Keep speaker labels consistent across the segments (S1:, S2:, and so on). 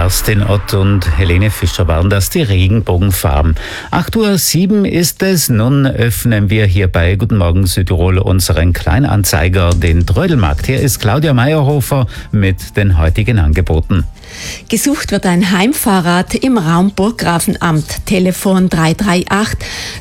S1: Kerstin Ott und Helene Fischer waren das, die Regenbogenfarben. 8:07 Uhr ist es. Nun öffnen wir hier bei Guten Morgen Südtirol unseren Kleinanzeiger, den Trödelmarkt. Hier ist Claudia Meyerhofer mit den heutigen Angeboten.
S2: Gesucht wird ein Heimfahrrad im Raum Burggrafenamt. Telefon 338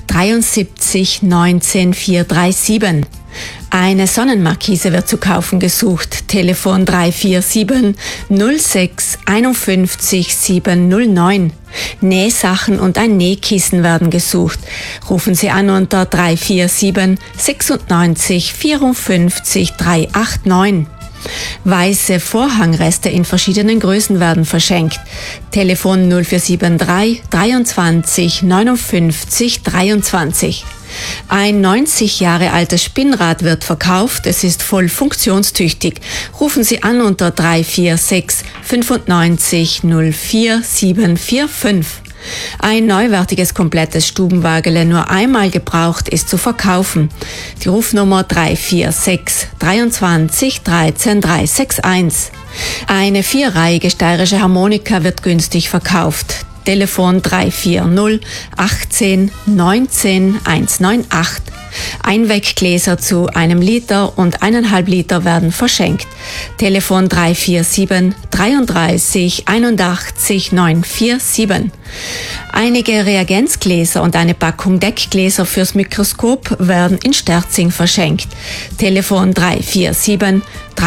S2: 73 19 437. Eine Sonnenmarkise wird zu kaufen gesucht. Telefon 347 06 51 709. Nähsachen und ein Nähkissen werden gesucht. Rufen Sie an unter 347 96 54 389. Weiße Vorhangreste in verschiedenen Größen werden verschenkt. Telefon 0473 23 59 23. Ein 90 Jahre altes Spinnrad wird verkauft. Es ist voll funktionstüchtig. Rufen Sie an unter 346 95 04 745. Ein neuwertiges, komplettes Stubenwagele, nur einmal gebraucht, ist zu verkaufen. Die Rufnummer 346 23 13 361. Eine vierreihige steirische Harmonika wird günstig verkauft. Telefon 340 18 19 198. Einweggläser zu 1 Liter und 1,5 Liter werden verschenkt. Telefon 347 33 81 947. Einige Reagenzgläser und eine Packung Deckgläser fürs Mikroskop werden in Sterzing verschenkt. Telefon 347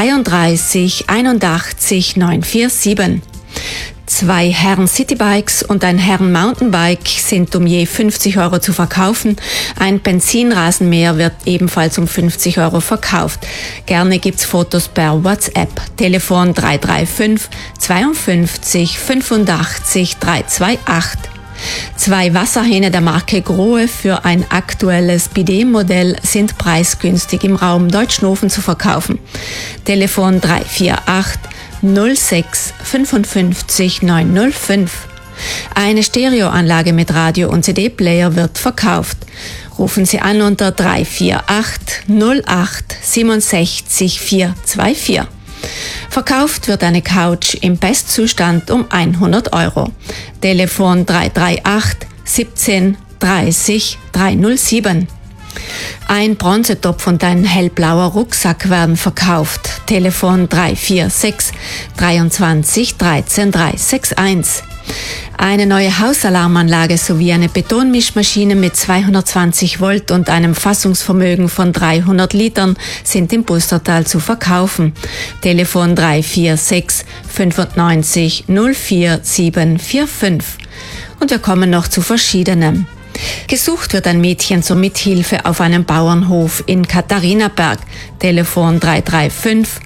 S2: 33 81 947. 2 Herren Citybikes und ein Herren Mountainbike sind um je 50 € zu verkaufen. Ein Benzinrasenmäher wird ebenfalls um 50 € verkauft. Gerne gibt's Fotos per WhatsApp. Telefon 335 52 85 328. 2 Wasserhähne der Marke Grohe für ein aktuelles Bidet-Modell sind preisgünstig im Raum Deutschnofen zu verkaufen. Telefon 348 06 55 905. Eine Stereoanlage mit Radio- und CD-Player wird verkauft. Rufen Sie an unter 348 08 67 424. Verkauft wird eine Couch im Bestzustand um 100 €. Telefon 338 17 30 307. Ein Bronzetopf und ein hellblauer Rucksack werden verkauft. Telefon 346 23 13 361. Eine neue Hausalarmanlage sowie eine Betonmischmaschine mit 220 Volt und einem Fassungsvermögen von 300 Litern sind im Pustertal zu verkaufen. Telefon 346 95 04 745. Und wir kommen noch zu verschiedenem. Gesucht wird ein Mädchen zur Mithilfe auf einem Bauernhof in Katharinaberg. Telefon 335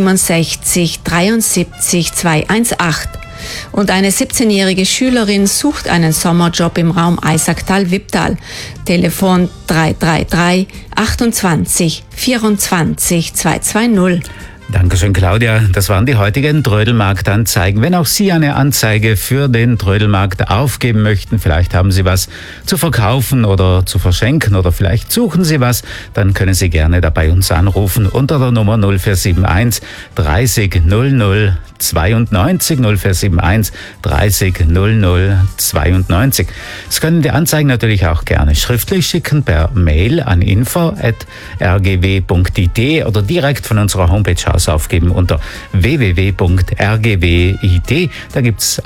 S2: 67 73 218. Und eine 17-jährige Schülerin sucht einen Sommerjob im Raum Eisacktal-Wipptal. Telefon 333 28 24 220.
S1: Dankeschön, Claudia. Das waren die heutigen Trödelmarkt-Anzeigen. Wenn auch Sie eine Anzeige für den Trödelmarkt aufgeben möchten, vielleicht haben Sie was zu verkaufen oder zu verschenken oder vielleicht suchen Sie was, dann können Sie gerne dabei uns anrufen unter der Nummer 0471 30 00 92 0471 30 00 92. Sie können die Anzeigen natürlich auch gerne schriftlich schicken per Mail an info@rgw.it oder direkt von unserer Homepage aus aufgeben unter www.rgw.it. Da gibt's